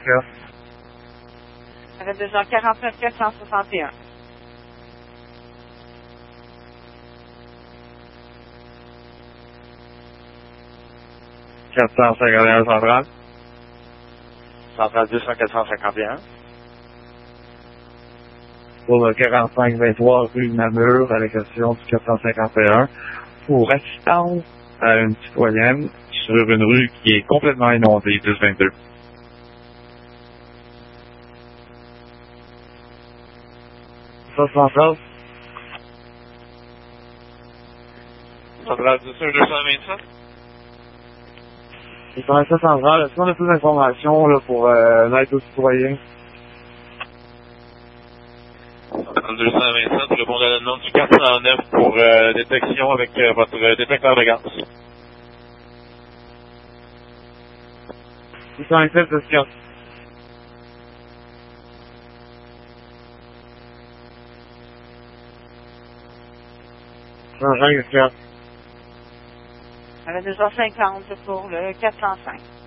Oscar. Arrêt de Jean 49 461. Centrale. Centrale 200 451. Pour le 45-23 rue Namur, à la question du 451, pour assistance à une citoyenne sur une rue qui est complètement inondée, 1022. Ça, centrale. Centrale 227. Et sur la centrale, est-ce qu'on a plus d'informations là, pour l'aide aux citoyens? Centrale 227, répondez à la demande du 409 pour détection avec votre détecteur de gaz. 627 Oscar. Jean-Jacques Oscar. Arrêt de Jean 50 pour le 405.